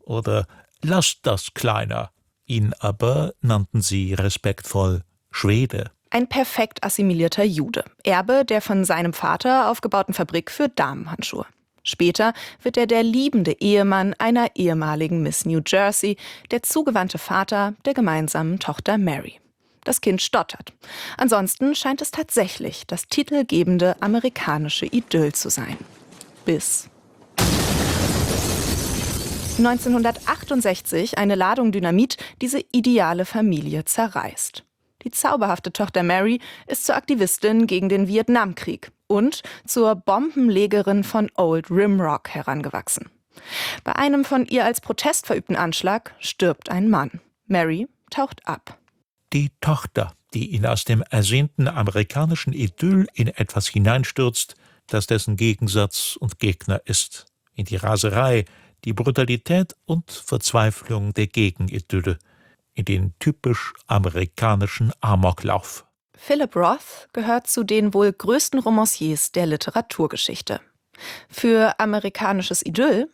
oder »Lass das, Kleiner«. Ihn aber nannten sie respektvoll Schwede. Ein perfekt assimilierter Jude, Erbe der von seinem Vater aufgebauten Fabrik für Damenhandschuhe. Später wird er der liebende Ehemann einer ehemaligen Miss New Jersey, der zugewandte Vater der gemeinsamen Tochter Mary. Das Kind stottert. Ansonsten scheint es tatsächlich das titelgebende amerikanische Idyll zu sein. Bis 1968 eine Ladung Dynamit diese ideale Familie zerreißt. Die zauberhafte Tochter Mary ist zur Aktivistin gegen den Vietnamkrieg und zur Bombenlegerin von Old Rimrock herangewachsen. Bei einem von ihr als Protest verübten Anschlag stirbt ein Mann. Mary taucht ab. Die Tochter, die ihn aus dem ersehnten amerikanischen Idyll in etwas hineinstürzt, das dessen Gegensatz und Gegner ist. In die Raserei, die Brutalität und Verzweiflung der Gegenidylle. In den typisch amerikanischen Amoklauf. Philip Roth gehört zu den wohl größten Romanciers der Literaturgeschichte. Für amerikanisches Idyll,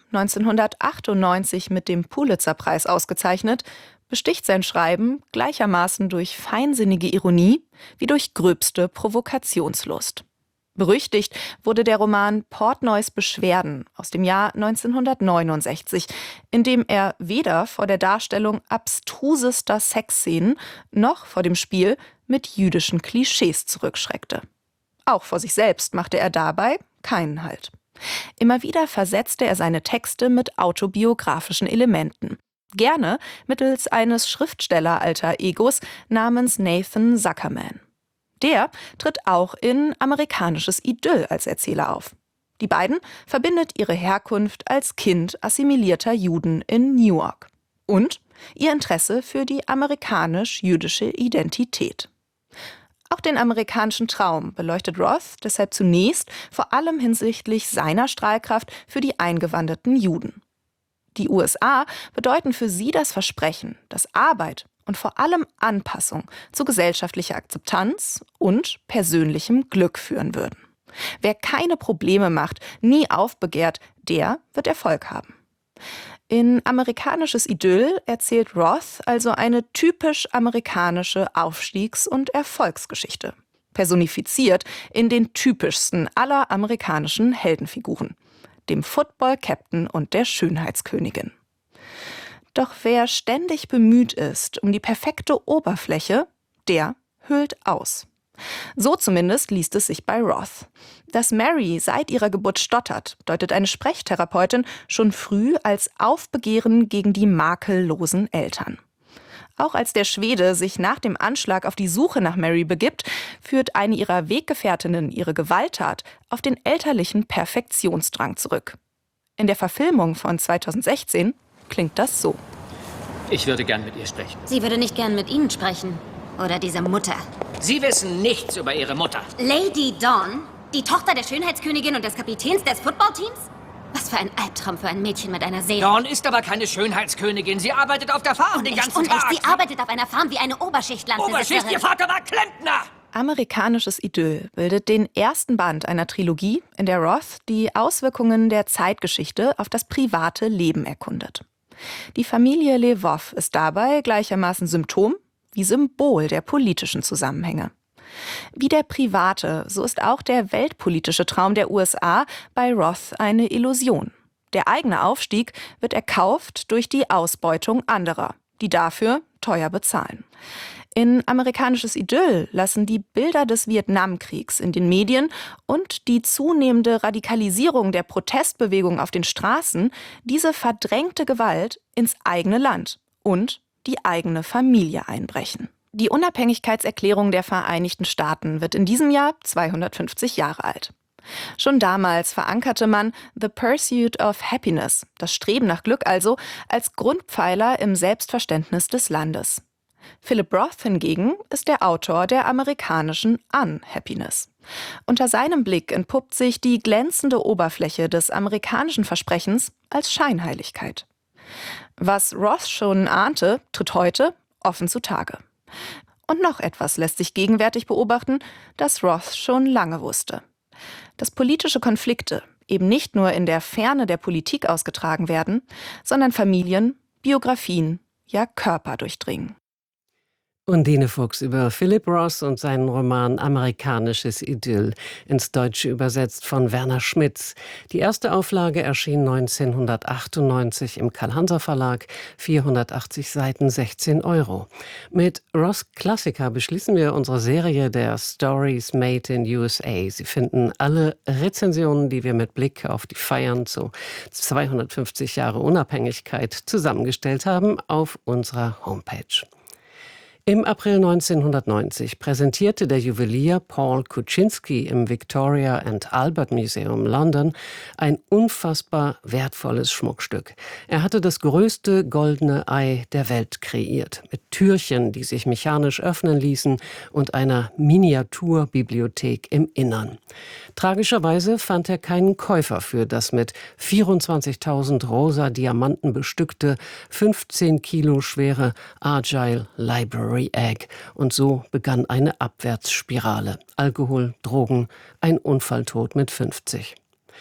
1998 mit dem Pulitzer-Preis ausgezeichnet, besticht sein Schreiben gleichermaßen durch feinsinnige Ironie wie durch gröbste Provokationslust. Berüchtigt wurde der Roman Portnoys Beschwerden aus dem Jahr 1969, in dem er weder vor der Darstellung abstrusester Sexszenen noch vor dem Spiel mit jüdischen Klischees zurückschreckte. Auch vor sich selbst machte er dabei keinen Halt. Immer wieder versetzte er seine Texte mit autobiografischen Elementen. Gerne mittels eines Schriftsteller-Alter-Egos namens Nathan Zuckerman. Der tritt auch in Amerikanisches Idyll als Erzähler auf. Die beiden verbindet ihre Herkunft als Kind assimilierter Juden in Newark und ihr Interesse für die amerikanisch-jüdische Identität. Auch den amerikanischen Traum beleuchtet Roth deshalb zunächst vor allem hinsichtlich seiner Strahlkraft für die eingewanderten Juden. Die USA bedeuten für sie das Versprechen, dass Arbeit und vor allem Anpassung zu gesellschaftlicher Akzeptanz und persönlichem Glück führen würden. Wer keine Probleme macht, nie aufbegehrt, der wird Erfolg haben. In Amerikanisches Idyll erzählt Roth also eine typisch amerikanische Aufstiegs- und Erfolgsgeschichte. Personifiziert in den typischsten aller amerikanischen Heldenfiguren, dem Football-Captain und der Schönheitskönigin. Doch wer ständig bemüht ist um die perfekte Oberfläche, der höhlt aus. So zumindest liest es sich bei Roth. Dass Mary seit ihrer Geburt stottert, deutet eine Sprechtherapeutin schon früh als Aufbegehren gegen die makellosen Eltern. Auch als der Schwede sich nach dem Anschlag auf die Suche nach Mary begibt, führt eine ihrer Weggefährtinnen ihre Gewalttat auf den elterlichen Perfektionsdrang zurück. In der Verfilmung von 2016 klingt das so. Ich würde gern mit ihr sprechen. Sie würde nicht gern mit Ihnen sprechen. Oder diese Mutter. Sie wissen nichts über Ihre Mutter. Lady Dawn? Die Tochter der Schönheitskönigin und des Kapitäns des Footballteams? Was für ein Albtraum für ein Mädchen mit einer Seele. Dawn ist aber keine Schönheitskönigin. Sie arbeitet auf der Farm den ganzen Tag. Sie arbeitet auf einer Farm wie eine Oberschichtlandbesitzerin. Oberschicht? Ihr Vater war Klempner! Amerikanisches Idyll bildet den ersten Band einer Trilogie, in der Roth die Auswirkungen der Zeitgeschichte auf das private Leben erkundet. Die Familie Lvov ist dabei gleichermaßen Symptom wie Symbol der politischen Zusammenhänge. Wie der private, so ist auch der weltpolitische Traum der USA bei Roth eine Illusion. Der eigene Aufstieg wird erkauft durch die Ausbeutung anderer, die dafür teuer bezahlen. In Amerikanisches Idyll lassen die Bilder des Vietnamkriegs in den Medien und die zunehmende Radikalisierung der Protestbewegung auf den Straßen diese verdrängte Gewalt ins eigene Land und die eigene Familie einbrechen. Die Unabhängigkeitserklärung der Vereinigten Staaten wird in diesem Jahr 250 Jahre alt. Schon damals verankerte man The Pursuit of Happiness, das Streben nach Glück also, als Grundpfeiler im Selbstverständnis des Landes. Philip Roth hingegen ist der Autor der amerikanischen Unhappiness. Unter seinem Blick entpuppt sich die glänzende Oberfläche des amerikanischen Versprechens als Scheinheiligkeit. Was Roth schon ahnte, tritt heute offen zutage. Und noch etwas lässt sich gegenwärtig beobachten, das Roth schon lange wusste. Dass politische Konflikte eben nicht nur in der Ferne der Politik ausgetragen werden, sondern Familien, Biografien, ja Körper durchdringen. Undine Fuchs über Philip Roth und seinen Roman Amerikanisches Idyll, ins Deutsche übersetzt von Werner Schmitz. Die erste Auflage erschien 1998 im Karl-Hanser-Verlag, 480 Seiten, 16 €. Mit Roths Klassiker beschließen wir unsere Serie der Stories Made in USA. Sie finden alle Rezensionen, die wir mit Blick auf die Feiern zu 250 Jahre Unabhängigkeit zusammengestellt haben, auf unserer Homepage. Im April 1990 präsentierte der Juwelier Paul Kuczynski im Victoria and Albert Museum London ein unfassbar wertvolles Schmuckstück. Er hatte das größte goldene Ei der Welt kreiert, mit Türchen, die sich mechanisch öffnen ließen und einer Miniaturbibliothek im Innern. Tragischerweise fand er keinen Käufer für das mit 24.000 rosa Diamanten bestückte, 15 Kilo schwere Argyle Library Egg. Und so begann eine Abwärtsspirale. Alkohol, Drogen, ein Unfalltod mit 50.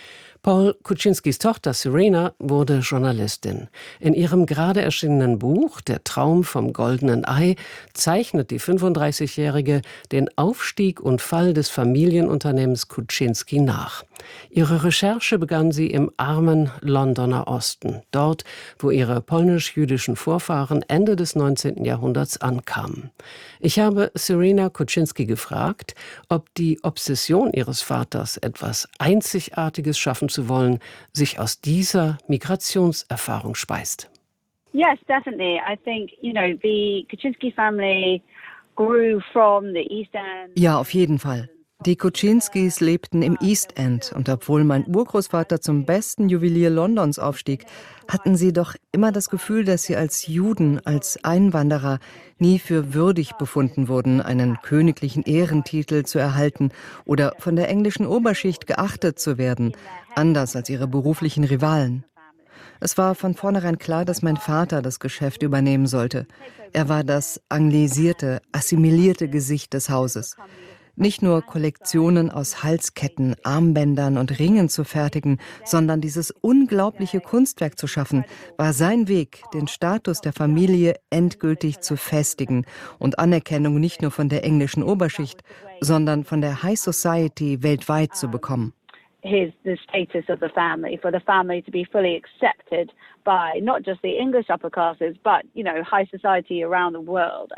Paul Kuczynskis Tochter Serena wurde Journalistin. In ihrem gerade erschienenen Buch »Der Traum vom goldenen Ei« zeichnet die 35-Jährige den Aufstieg und Fall des Familienunternehmens Kuczynski nach. Ihre Recherche begann sie im armen Londoner Osten, dort, wo ihre polnisch-jüdischen Vorfahren Ende des 19. Jahrhunderts ankamen. Ich habe Serena Kuczynski gefragt, ob die Obsession ihres Vaters, etwas Einzigartiges schaffen zu wollen, sich aus dieser Migrationserfahrung speist. Yes, definitely. I think, the Kuczynski family grew from the East End. Ja, auf jeden Fall. Die Kuczynskis lebten im East End und obwohl mein Urgroßvater zum besten Juwelier Londons aufstieg, hatten sie doch immer das Gefühl, dass sie als Juden, als Einwanderer nie für würdig befunden wurden, einen königlichen Ehrentitel zu erhalten oder von der englischen Oberschicht geachtet zu werden, anders als ihre beruflichen Rivalen. Es war von vornherein klar, dass mein Vater das Geschäft übernehmen sollte. Er war das anglisierte, assimilierte Gesicht des Hauses. Nicht nur Kollektionen aus Halsketten, Armbändern und Ringen zu fertigen, sondern dieses unglaubliche Kunstwerk zu schaffen, war sein Weg, den Status der Familie endgültig zu festigen und Anerkennung nicht nur von der englischen Oberschicht, sondern von der High Society weltweit zu bekommen. The status of the family, for the family to be fully accepted by not just the English upper classes, but, high society around the world.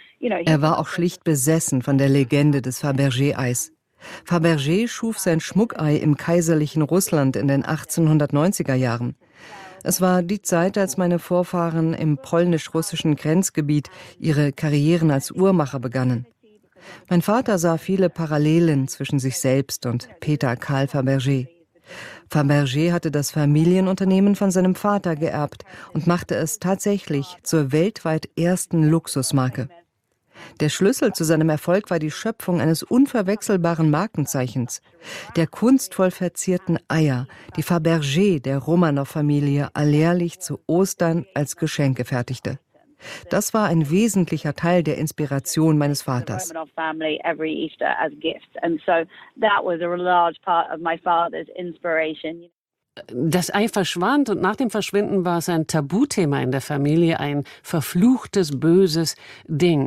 Er war auch schlicht besessen von der Legende des Fabergé-Eis. Fabergé schuf sein Schmuckei im kaiserlichen Russland in den 1890er Jahren. Es war die Zeit, als meine Vorfahren im polnisch-russischen Grenzgebiet ihre Karrieren als Uhrmacher begannen. Mein Vater sah viele Parallelen zwischen sich selbst und Peter Carl Fabergé. Fabergé hatte das Familienunternehmen von seinem Vater geerbt und machte es tatsächlich zur weltweit ersten Luxusmarke. Der Schlüssel zu seinem Erfolg war die Schöpfung eines unverwechselbaren Markenzeichens, der kunstvoll verzierten Eier, die Fabergé der Romanow-Familie alljährlich zu Ostern als Geschenke fertigte. Das war ein wesentlicher Teil der Inspiration meines Vaters. Das Ei verschwand und nach dem Verschwinden war es ein Tabuthema in der Familie, ein verfluchtes, böses Ding.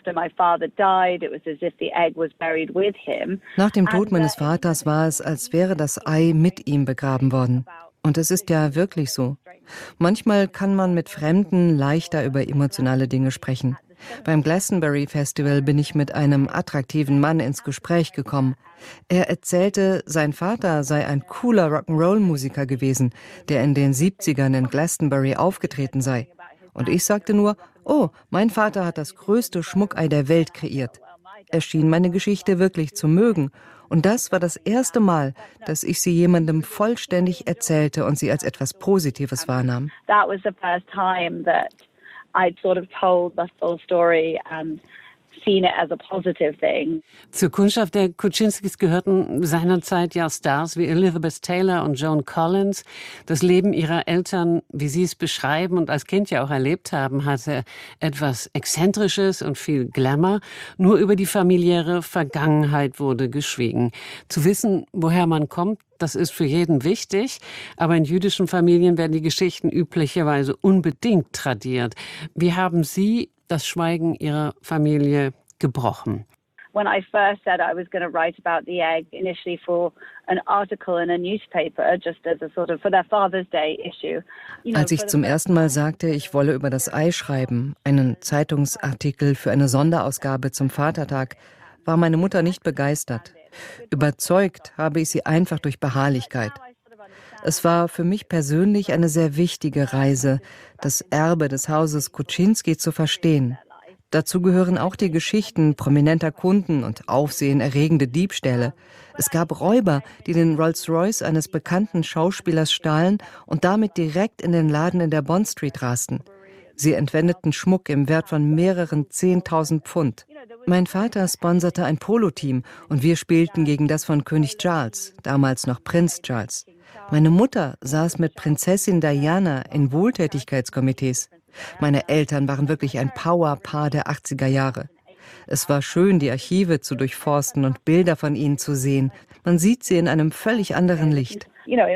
Nach dem Tod meines Vaters war es, als wäre das Ei mit ihm begraben worden. Und es ist ja wirklich so. Manchmal kann man mit Fremden leichter über emotionale Dinge sprechen. Beim Glastonbury Festival bin ich mit einem attraktiven Mann ins Gespräch gekommen. Er erzählte, sein Vater sei ein cooler Rock'n'Roll-Musiker gewesen, der in den 70ern in Glastonbury aufgetreten sei. Und ich sagte nur, oh, mein Vater hat das größte Schmuckei der Welt kreiert. Er schien meine Geschichte wirklich zu mögen. Und das war das erste Mal, dass ich sie jemandem vollständig erzählte und sie als etwas Positives wahrnahm. That was the first time that I'd sort of told the full story and seen it as a positive thing. Zur Kundschaft der Kuczynskis gehörten seinerzeit ja Stars wie Elizabeth Taylor und Joan Collins. Das Leben ihrer Eltern, wie sie es beschreiben und als Kind ja auch erlebt haben, hatte etwas Exzentrisches und viel Glamour. Nur über die familiäre Vergangenheit wurde geschwiegen. Zu wissen, woher man kommt, Das ist für jeden wichtig, aber in jüdischen Familien werden die Geschichten üblicherweise unbedingt tradiert. Wie haben Sie das Schweigen Ihrer Familie gebrochen? When I first said I was going to write about the egg, initially for an article in a newspaper, just as a sort of for their Father's Day issue. Als ich zum ersten Mal sagte, ich wolle über das Ei schreiben, einen Zeitungsartikel für eine Sonderausgabe zum Vatertag, war meine Mutter nicht begeistert. Überzeugt habe ich sie einfach durch Beharrlichkeit. Es war für mich persönlich eine sehr wichtige Reise, das Erbe des Hauses Kuczynski zu verstehen. Dazu gehören auch die Geschichten prominenter Kunden und aufsehenerregende Diebstähle. Es gab Räuber, die den Rolls-Royce eines bekannten Schauspielers stahlen und damit direkt in den Laden in der Bond Street rasten. Sie entwendeten Schmuck im Wert von mehreren 10.000 Pfund. Mein Vater sponserte ein Polo-Team und wir spielten gegen das von König Charles, damals noch Prinz Charles. Meine Mutter saß mit Prinzessin Diana in Wohltätigkeitskomitees. Meine Eltern waren wirklich ein Powerpaar der 80er Jahre. Es war schön, die Archive zu durchforsten und Bilder von ihnen zu sehen. Man sieht sie in einem völlig anderen Licht.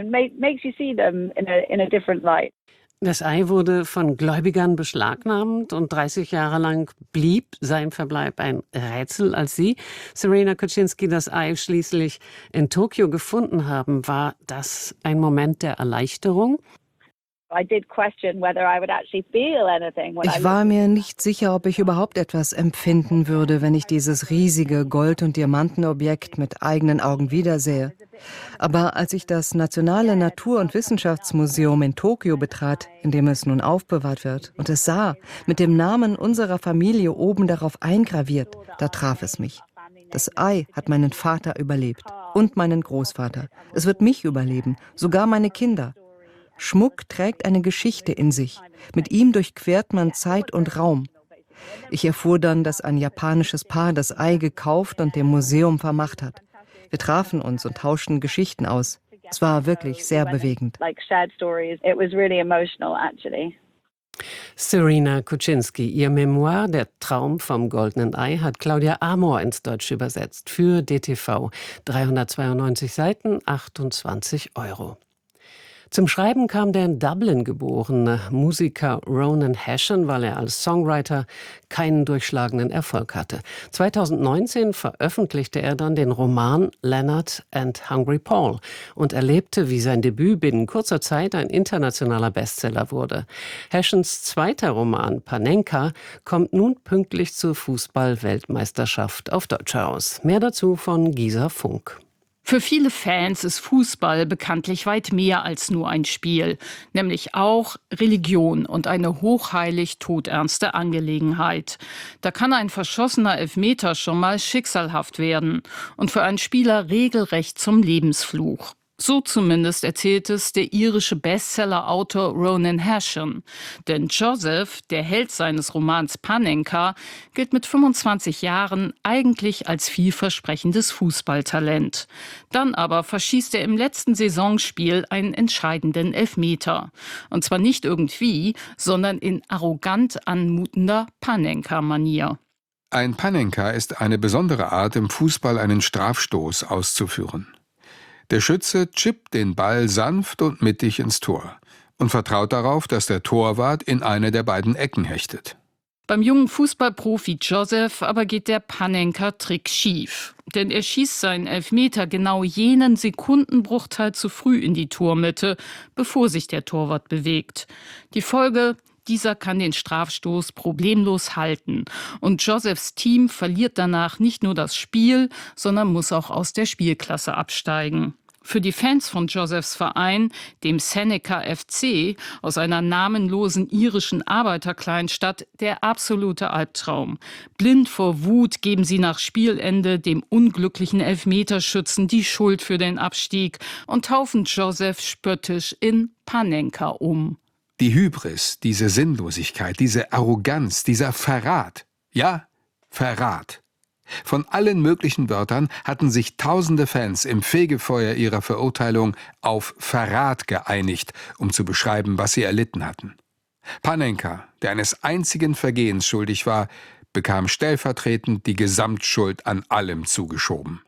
Das Ei wurde von Gläubigern beschlagnahmt und 30 Jahre lang blieb sein Verbleib ein Rätsel. Als Sie, Serena Kuczynski, das Ei schließlich in Tokio gefunden haben, war das ein Moment der Erleichterung? Ich war mir nicht sicher, ob ich überhaupt etwas empfinden würde, wenn ich dieses riesige Gold- und Diamantenobjekt mit eigenen Augen wiedersehe. Aber als ich das Nationale Natur- und Wissenschaftsmuseum in Tokio betrat, in dem es nun aufbewahrt wird, und es sah, mit dem Namen unserer Familie oben darauf eingraviert, da traf es mich. Das Ei hat meinen Vater überlebt und meinen Großvater. Es wird mich überleben, sogar meine Kinder. Schmuck trägt eine Geschichte in sich. Mit ihm durchquert man Zeit und Raum. Ich erfuhr dann, dass ein japanisches Paar das Ei gekauft und dem Museum vermacht hat. Wir trafen uns und tauschten Geschichten aus. Es war wirklich sehr bewegend. Serena Kuczynski, ihr Memoir »Der Traum vom goldenen Ei« hat Claudia Amor ins Deutsche übersetzt für DTV. 392 Seiten, 28 €. Zum Schreiben kam der in Dublin geborene Musiker Ronan Hession, weil er als Songwriter keinen durchschlagenden Erfolg hatte. 2019 veröffentlichte er dann den Roman Leonard and Hungry Paul und erlebte, wie sein Debüt binnen kurzer Zeit ein internationaler Bestseller wurde. Hessions zweiter Roman Panenka kommt nun pünktlich zur Fußball-Weltmeisterschaft auf Deutsch heraus. Mehr dazu von Gisa Funk. Für viele Fans ist Fußball bekanntlich weit mehr als nur ein Spiel, nämlich auch Religion und eine hochheilig todernste Angelegenheit. Da kann ein verschossener Elfmeter schon mal schicksalhaft werden und für einen Spieler regelrecht zum Lebensfluch. So zumindest erzählt es der irische Bestseller-Autor Ronan Hession. Denn Joseph, der Held seines Romans Panenka, gilt mit 25 Jahren eigentlich als vielversprechendes Fußballtalent. Dann aber verschießt er im letzten Saisonspiel einen entscheidenden Elfmeter. Und zwar nicht irgendwie, sondern in arrogant anmutender Panenka-Manier. Ein Panenka ist eine besondere Art, im Fußball einen Strafstoß auszuführen. Der Schütze chippt den Ball sanft und mittig ins Tor und vertraut darauf, dass der Torwart in eine der beiden Ecken hechtet. Beim jungen Fußballprofi Joseph aber geht der Panenka-Trick schief. Denn er schießt seinen Elfmeter genau jenen Sekundenbruchteil zu früh in die Tormitte, bevor sich der Torwart bewegt. Die Folge: Dieser kann den Strafstoß problemlos halten. Und Josephs Team verliert danach nicht nur das Spiel, sondern muss auch aus der Spielklasse absteigen. Für die Fans von Josephs Verein, dem Seneca FC, aus einer namenlosen irischen Arbeiterkleinstadt, der absolute Albtraum. Blind vor Wut geben sie nach Spielende dem unglücklichen Elfmeterschützen die Schuld für den Abstieg und taufen Joseph spöttisch in Panenka um. Die Hybris, diese Sinnlosigkeit, diese Arroganz, dieser Verrat. Ja, Verrat. Von allen möglichen Wörtern hatten sich tausende Fans im Fegefeuer ihrer Verurteilung auf Verrat geeinigt, um zu beschreiben, was sie erlitten hatten. Panenka, der eines einzigen Vergehens schuldig war, bekam stellvertretend die Gesamtschuld an allem zugeschoben.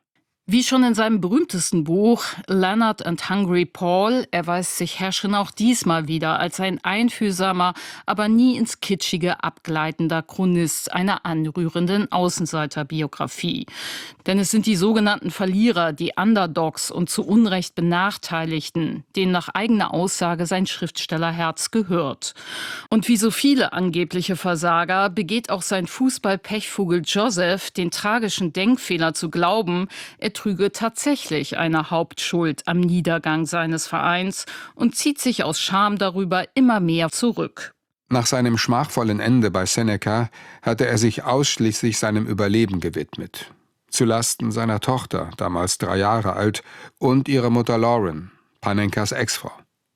Wie schon in seinem berühmtesten Buch Leonard and Hungry Paul erweist sich Herschen auch diesmal wieder als ein einfühlsamer, aber nie ins Kitschige abgleitender Chronist einer anrührenden Außenseiterbiografie. Denn es sind die sogenannten Verlierer, die Underdogs und zu Unrecht Benachteiligten, denen nach eigener Aussage sein Schriftstellerherz gehört. Und wie so viele angebliche Versager begeht auch sein Fußball-Pechvogel Joseph den tragischen Denkfehler zu glauben, er trüge tatsächlich eine Hauptschuld am Niedergang seines Vereins und zieht sich aus Scham darüber immer mehr zurück. Nach seinem schmachvollen Ende bei Seneca hatte er sich ausschließlich seinem Überleben gewidmet. Zulasten seiner Tochter, damals 3 Jahre alt, und ihrer Mutter Lauren, Panenkas Ex-Frau.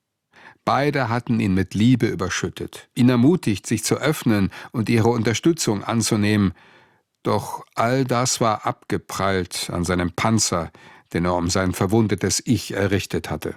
Beide hatten ihn mit Liebe überschüttet, ihn ermutigt, sich zu öffnen und ihre Unterstützung anzunehmen. Doch all das war abgeprallt an seinem Panzer, den er um sein verwundetes Ich errichtet hatte.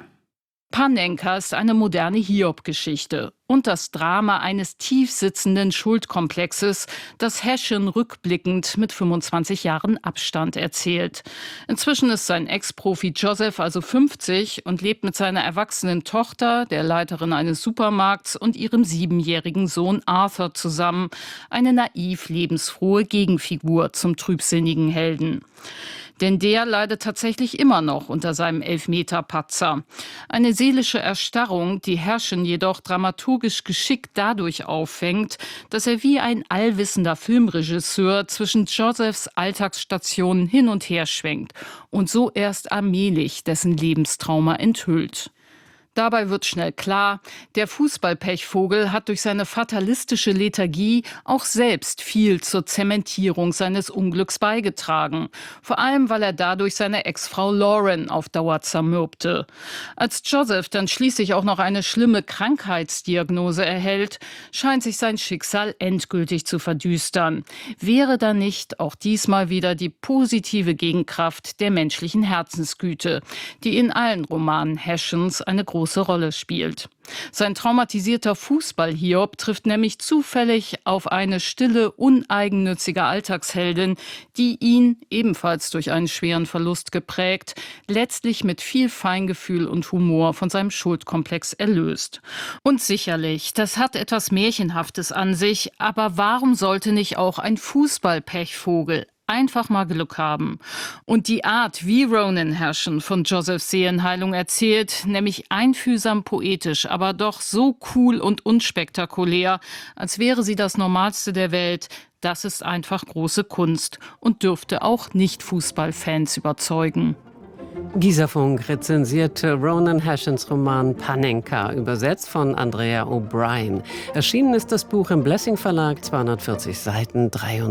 Panenka ist eine moderne Hiob-Geschichte und das Drama eines tiefsitzenden Schuldkomplexes, das Herschen rückblickend mit 25 Jahren Abstand erzählt. Inzwischen ist sein Ex-Profi Joseph also 50 und lebt mit seiner erwachsenen Tochter, der Leiterin eines Supermarkts, und ihrem 7-jährigen Sohn Arthur zusammen. Eine naiv lebensfrohe Gegenfigur zum trübsinnigen Helden. Denn der leidet tatsächlich immer noch unter seinem Elfmeter-Patzer. Eine seelische Erstarrung, die Herschen jedoch dramaturgisch geschickt dadurch auffängt, dass er wie ein allwissender Filmregisseur zwischen Josephs Alltagsstationen hin und her schwenkt und so erst allmählich dessen Lebenstrauma enthüllt. Dabei wird schnell klar, der Fußballpechvogel hat durch seine fatalistische Lethargie auch selbst viel zur Zementierung seines Unglücks beigetragen. Vor allem, weil er dadurch seine Ex-Frau Lauren auf Dauer zermürbte. Als Joseph dann schließlich auch noch eine schlimme Krankheitsdiagnose erhält, scheint sich sein Schicksal endgültig zu verdüstern. Wäre da nicht auch diesmal wieder die positive Gegenkraft der menschlichen Herzensgüte, die in allen Romanen Herschens eine große Rolle spielt. Sein traumatisierter Fußball-Hiob trifft nämlich zufällig auf eine stille, uneigennützige Alltagsheldin, die ihn, ebenfalls durch einen schweren Verlust geprägt, letztlich mit viel Feingefühl und Humor von seinem Schuldkomplex erlöst. Und sicherlich, das hat etwas Märchenhaftes an sich, aber warum sollte nicht auch ein Fußball-Pechvogel einfach mal Glück haben? Und die Art, wie Ronan Herschen von Josephs Seelenheilung erzählt, nämlich einfühlsam poetisch, aber doch so cool und unspektakulär, als wäre sie das Normalste der Welt, das ist einfach große Kunst und dürfte auch Nicht-Fußballfans überzeugen. Gisa Funk rezensierte Ronan Herschens Roman Panenka, übersetzt von Andrea O'Brien. Erschienen ist das Buch im Blessing Verlag, 240 Seiten,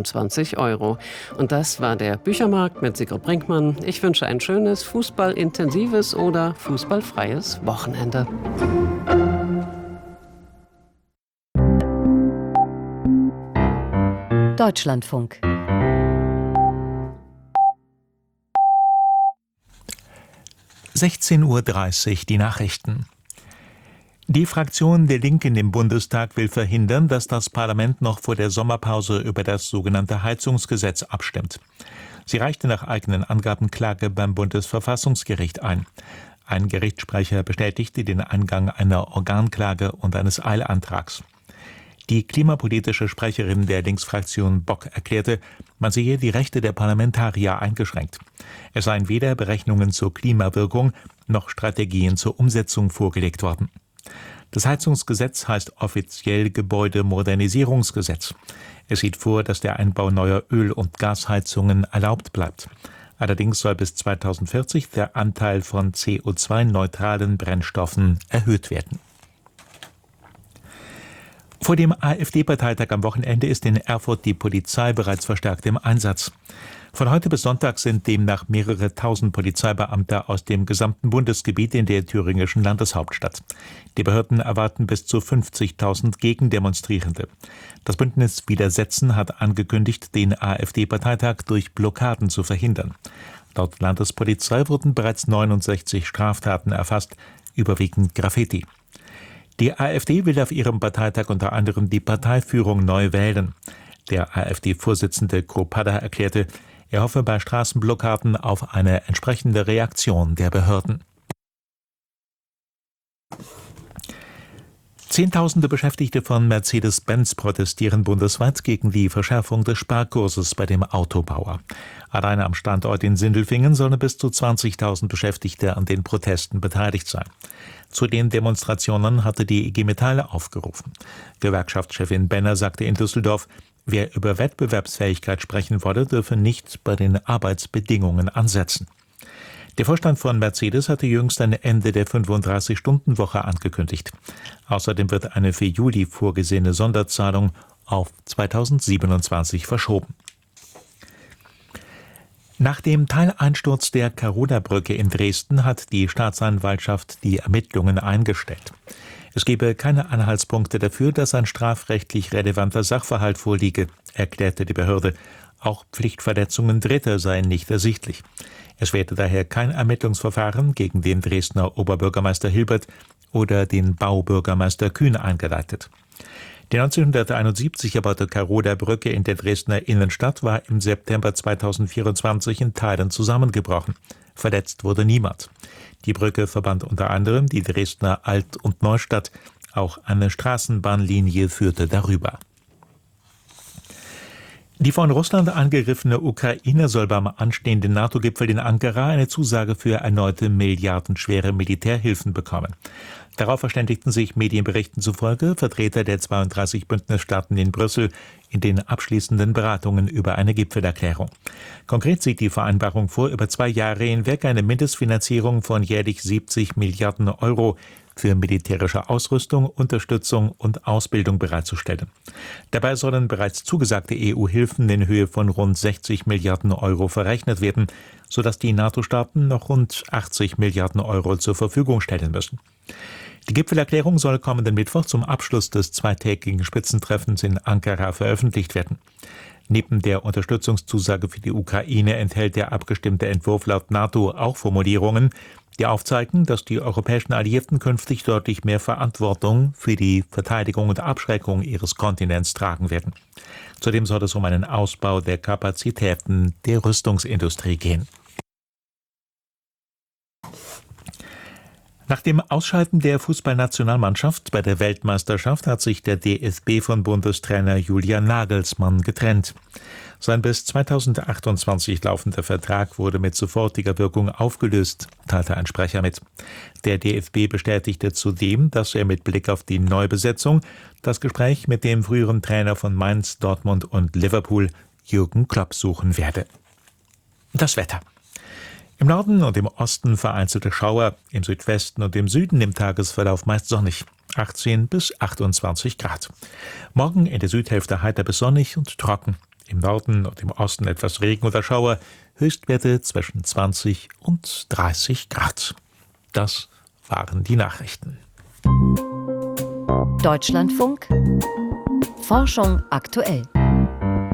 23 €. Und das war der Büchermarkt mit Sigrid Brinkmann. Ich wünsche ein schönes, fußballintensives oder fußballfreies Wochenende. Deutschlandfunk. (16:30 Uhr) die Nachrichten. Die Fraktion der Linken im Bundestag will verhindern, dass das Parlament noch vor der Sommerpause über das sogenannte Heizungsgesetz abstimmt. Sie reichte nach eigenen Angaben Klage beim Bundesverfassungsgericht ein. Ein Gerichtssprecher bestätigte den Eingang einer Organklage und eines Eilantrags. Die klimapolitische Sprecherin der Linksfraktion Bock erklärte, man sehe die Rechte der Parlamentarier eingeschränkt. Es seien weder Berechnungen zur Klimawirkung noch Strategien zur Umsetzung vorgelegt worden. Das Heizungsgesetz heißt offiziell Gebäudemodernisierungsgesetz. Es sieht vor, dass der Einbau neuer Öl- und Gasheizungen erlaubt bleibt. Allerdings soll bis 2040 der Anteil von CO2-neutralen Brennstoffen erhöht werden. Vor dem AfD-Parteitag am Wochenende ist in Erfurt die Polizei bereits verstärkt im Einsatz. Von heute bis Sonntag sind demnach mehrere tausend Polizeibeamte aus dem gesamten Bundesgebiet in der thüringischen Landeshauptstadt. Die Behörden erwarten bis zu 50.000 Gegendemonstrierende. Das Bündnis Widersetzen hat angekündigt, den AfD-Parteitag durch Blockaden zu verhindern. Laut Landespolizei wurden bereits 69 Straftaten erfasst, überwiegend Graffiti. Die AfD will auf ihrem Parteitag unter anderem die Parteiführung neu wählen. Der AfD-Vorsitzende Kropada erklärte, Er hoffe bei Straßenblockaden auf eine entsprechende Reaktion der Behörden. Zehntausende Beschäftigte von Mercedes-Benz protestieren bundesweit gegen die Verschärfung des Sparkurses bei dem Autobauer. Allein am Standort in Sindelfingen sollen bis zu 20.000 Beschäftigte an den Protesten beteiligt sein. Zu den Demonstrationen hatte die IG Metall aufgerufen. Gewerkschaftschefin Benner sagte in Düsseldorf, wer über Wettbewerbsfähigkeit sprechen wolle, dürfe nicht bei den Arbeitsbedingungen ansetzen. Der Vorstand von Mercedes hatte jüngst ein Ende der 35-Stunden-Woche angekündigt. Außerdem wird eine für Juli vorgesehene Sonderzahlung auf 2027 verschoben. Nach dem Teileinsturz der Karola-Brücke in Dresden hat die Staatsanwaltschaft die Ermittlungen eingestellt. Es gebe keine Anhaltspunkte dafür, dass ein strafrechtlich relevanter Sachverhalt vorliege, erklärte die Behörde. Auch Pflichtverletzungen Dritter seien nicht ersichtlich. Es werde daher kein Ermittlungsverfahren gegen den Dresdner Oberbürgermeister Hilbert oder den Baubürgermeister Kühn eingeleitet. Die 1971 erbaute Karola-Brücke in der Dresdner Innenstadt war im September 2024 in Teilen zusammengebrochen. Verletzt wurde niemand. Die Brücke verband unter anderem die Dresdner Alt- und Neustadt. Auch eine Straßenbahnlinie führte darüber. Die von Russland angegriffene Ukraine soll beim anstehenden NATO-Gipfel in Ankara eine Zusage für erneute milliardenschwere Militärhilfen bekommen. Darauf verständigten sich Medienberichten zufolge Vertreter der 32 Bündnisstaaten in Brüssel in den abschließenden Beratungen über eine Gipfelerklärung. Konkret sieht die Vereinbarung vor, über 2 Jahre hinweg eine Mindestfinanzierung von jährlich 70 Milliarden Euro für militärische Ausrüstung, Unterstützung und Ausbildung bereitzustellen. Dabei sollen bereits zugesagte EU-Hilfen in Höhe von rund 60 Milliarden Euro verrechnet werden, sodass die NATO-Staaten noch rund 80 Milliarden Euro zur Verfügung stellen müssen. Die Gipfelerklärung soll kommenden Mittwoch zum Abschluss des zweitägigen Spitzentreffens in Ankara veröffentlicht werden. Neben der Unterstützungszusage für die Ukraine enthält der abgestimmte Entwurf laut NATO auch Formulierungen, die aufzeigen, dass die europäischen Alliierten künftig deutlich mehr Verantwortung für die Verteidigung und Abschreckung ihres Kontinents tragen werden. Zudem soll es um einen Ausbau der Kapazitäten der Rüstungsindustrie gehen. Nach dem Ausscheiden der Fußballnationalmannschaft bei der Weltmeisterschaft hat sich der DFB von Bundestrainer Julian Nagelsmann getrennt. Sein bis 2028 laufender Vertrag wurde mit sofortiger Wirkung aufgelöst, teilte ein Sprecher mit. Der DFB bestätigte zudem, dass er mit Blick auf die Neubesetzung das Gespräch mit dem früheren Trainer von Mainz, Dortmund und Liverpool, Jürgen Klopp, suchen werde. Das Wetter. Im Norden und im Osten vereinzelte Schauer, im Südwesten und im Süden im Tagesverlauf meist sonnig, 18 bis 28 Grad. Morgen in der Südhälfte heiter bis sonnig und trocken. Im Norden und im Osten etwas Regen oder Schauer, Höchstwerte zwischen 20 und 30 Grad. Das waren die Nachrichten. Deutschlandfunk Forschung aktuell.